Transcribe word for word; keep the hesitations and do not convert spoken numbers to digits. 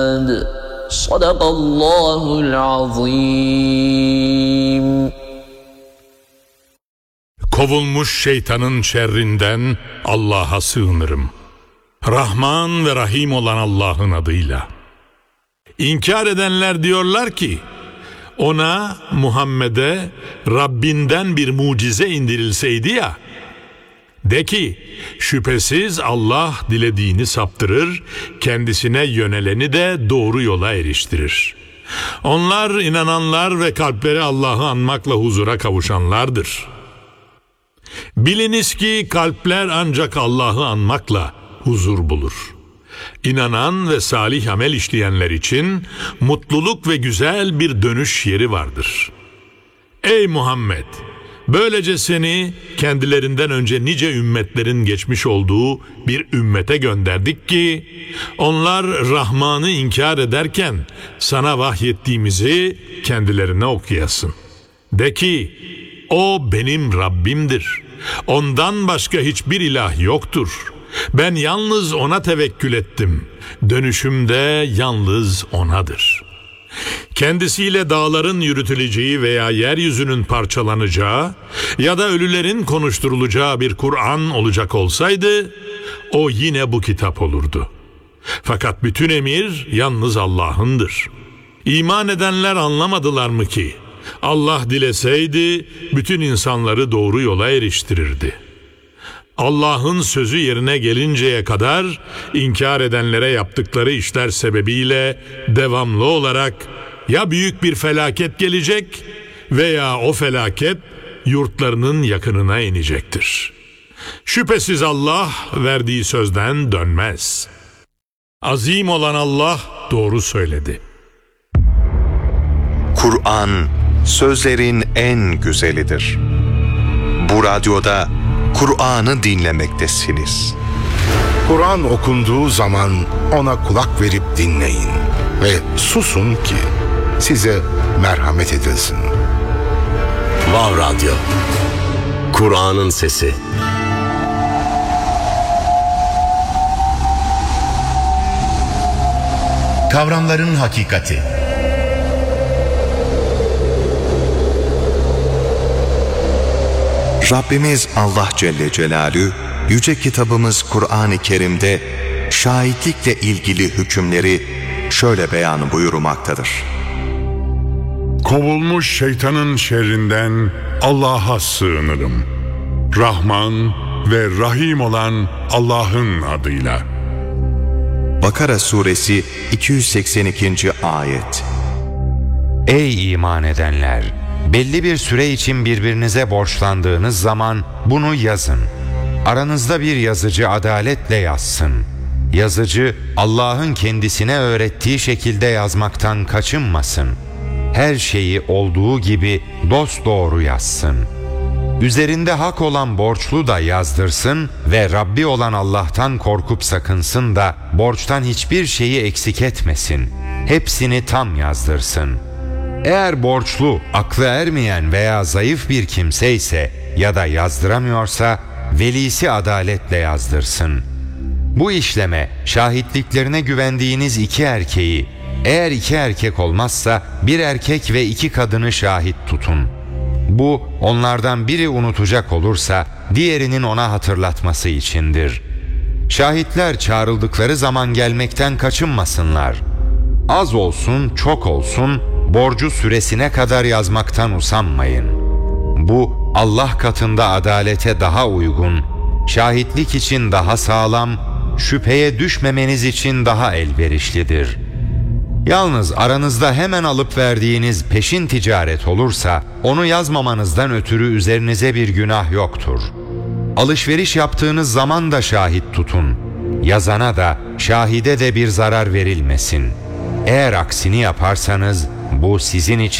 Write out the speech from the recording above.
Sadakallahul azim. Kovulmuş şeytanın şerrinden Allah'a sığınırım. Rahman ve Rahim olan Allah'ın adıyla. İnkar edenler diyorlar ki, ona, Muhammed'e Rabbinden bir mucize indirilseydi ya. De ki, şüphesiz Allah dilediğini saptırır, kendisine yöneleni de doğru yola eriştirir. Onlar inananlar ve kalpleri Allah'ı anmakla huzura kavuşanlardır. Biliniz ki kalpler ancak Allah'ı anmakla huzur bulur. İnanan ve salih amel işleyenler için mutluluk ve güzel bir dönüş yeri vardır. Ey Muhammed! Böylece seni kendilerinden önce nice ümmetlerin geçmiş olduğu bir ümmete gönderdik ki onlar Rahman'ı inkar ederken sana vahyettiğimizi kendilerine okuyasın. De ki, o benim Rabbimdir. Ondan başka hiçbir ilah yoktur. Ben yalnız ona tevekkül ettim. Dönüşüm de yalnız onadır. Kendisiyle dağların yürütüleceği veya yeryüzünün parçalanacağı ya da ölülerin konuşturulacağı bir Kur'an olacak olsaydı, o yine bu kitap olurdu. Fakat bütün emir yalnız Allah'ındır. İman edenler anlamadılar mı ki, Allah dileseydi bütün insanları doğru yola eriştirirdi. Allah'ın sözü yerine gelinceye kadar inkar edenlere yaptıkları işler sebebiyle devamlı olarak ya büyük bir felaket gelecek veya o felaket yurtlarının yakınına inecektir. Şüphesiz Allah verdiği sözden dönmez. Azim olan Allah doğru söyledi. Kur'an sözlerin en güzelidir. Bu radyoda Kur'an'ı dinlemektesiniz. Kur'an okunduğu zaman ona kulak verip dinleyin ve susun ki size merhamet edilsin. Vav Radyo, Kur'an'ın sesi. Kavramların hakikati. Rabbimiz Allah Celle Celaluhu, yüce kitabımız Kur'an-ı Kerim'de şahitlikle ilgili hükümleri şöyle beyan buyurmaktadır. Kovulmuş şeytanın şerrinden Allah'a sığınırım. Rahman ve Rahim olan Allah'ın adıyla. Bakara suresi iki yüz seksen ikinci ayet. Ey iman edenler! Belli bir süre için birbirinize borçlandığınız zaman bunu yazın. Aranızda bir yazıcı adaletle yazsın. Yazıcı Allah'ın kendisine öğrettiği şekilde yazmaktan kaçınmasın. Her şeyi olduğu gibi dosdoğru yazsın. Üzerinde hak olan borçlu da yazdırsın ve Rabbi olan Allah'tan korkup sakınsın da borçtan hiçbir şeyi eksik etmesin. Hepsini tam yazdırsın. Eğer borçlu, aklı ermeyen veya zayıf bir kimse ise ya da yazdıramıyorsa velisi adaletle yazdırsın. Bu işleme şahitliklerine güvendiğiniz iki erkeği, eğer iki erkek olmazsa bir erkek ve iki kadını şahit tutun. Bu onlardan biri unutacak olursa diğerinin ona hatırlatması içindir. Şahitler çağrıldıkları zaman gelmekten kaçınmasınlar. Az olsun, çok olsun, borcu süresine kadar yazmaktan usanmayın. Bu Allah katında adalete daha uygun, şahitlik için daha sağlam, şüpheye düşmemeniz için daha elverişlidir. Yalnız aranızda hemen alıp verdiğiniz peşin ticaret olursa onu yazmamanızdan ötürü üzerinize bir günah yoktur. Alışveriş yaptığınız zaman da şahit tutun. Yazana da şahide de bir zarar verilmesin. Eğer aksini yaparsanız bu sizin için